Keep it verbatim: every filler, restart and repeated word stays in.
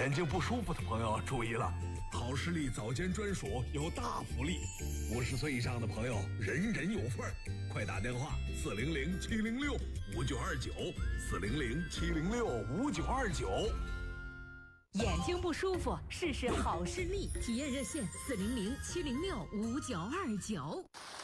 眼睛不舒服的朋友注意了， 好视力早间专属有大福利，五十岁以上的朋友人人有份儿，快打电话四零零七零六五九二九，四零零七零六五九二九。 眼睛不舒服，试试好视力，体验热线四零零七零六五九二九。